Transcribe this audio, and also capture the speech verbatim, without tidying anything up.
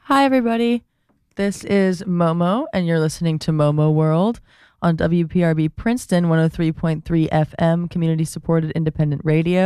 Hi, everybody. This is Momo, and you're listening to Momo World on W P R B Princeton one oh three point three F M, community supported independent radio.